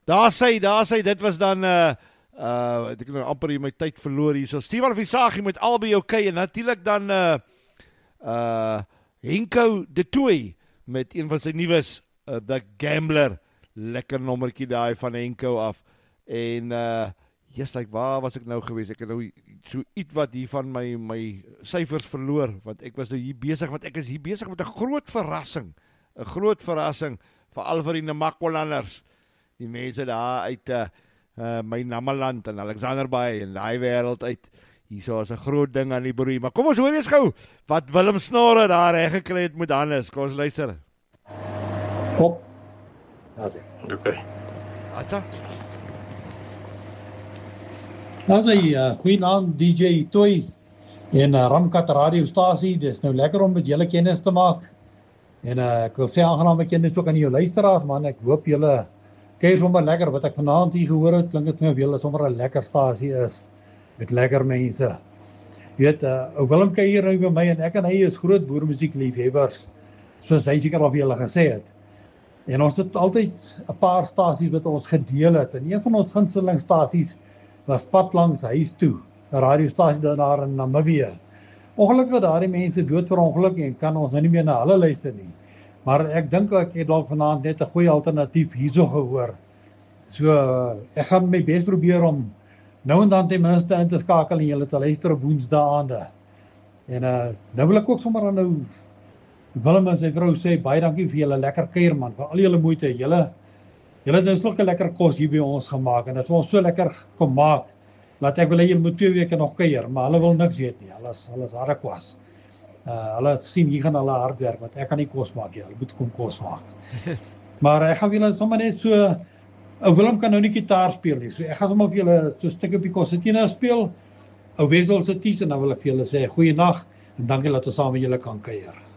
Daar sê, dit was dan ek het nou amper hier my tyd verloor hier. So Stefan Visagie met albei okay en natuurlik dan Henko de Tooy met een van sy nuus, The Gambler. Lekker nommertjie daai van Henko af. En waar was ek nou gewees? Ek het nou so iets wat hier van my syfers verloor, want ek was nou hier besig, want ek is hier besig met 'n groot verrassing. 'n Groot verrassing, veral vir die Namakolanders. Die mense daar uit my Namaland en Alexanderbaai en daai wêreld uit. Hierso is 'n groot ding aan die broei. Maar kom ons hoor eens gou wat Willem Snorre daar reg gekry het met Hannes. Kom ons luister. Kop. Daar's hy. Okay. Atsa. Daar's hy, goeienaand DJ Toy en Ramkat radiostasie. Dis nou lekker om met julle kennis te maak. En ek wil sê aangename kennis ook aan jou luisteraars, man. Ek hoop julle kuier sommer lekker. Wat ek vanaand hier gehoor het, klink dit my of julle sommer 'n lekker stasie is met lekker mense. Jy weet, Willem kuier nou by my en ek en hy is groot boermusiekliefhebbers, soos hy seker al vir julle gesê het. En ons het altyd 'n paar stasies wat ons gedeel het. En een van ons gunsteling stasies was pad langs huis toe, 'n radiostasie daar in Namibië. Ongelukkig daardie mense dood verongeluk en kan ons nou nie meer na hulle luister nie. Maar ek dink ek het dalk vanaand net 'n goeie alternatief hierso gehoor. So ek gaan my bes probeer om nou en dan ten minste in te skakel en julle te luister op woensdaande. En nou wil ek ook sommer aan nou Willem en sy vrou sê baie dankie vir julle lekker kuier man, vir al julle moeite. Julle het nou sulke lekker kos hier by ons gemaak en dit het ons so lekker kom maak. Laat ek wil hê julle moet 2 weke nog kuier, maar hulle wil niks weet nie. Hulle is harde kwas. Hulle sien hier gaan hulle hard werk, want ek kan nie kos maak nie. Hulle moet kom kos maak. Maar ek gaan vir julle sommer net so Willem kan nou nie gitaar speel nie. So ek gaan sommer vir julle so 'n stukkie op die konsertina speel. Ou Wessel se ties en dan wil ek vir julle sê goeie nag en dankie dat ons saam met julle kan kuier.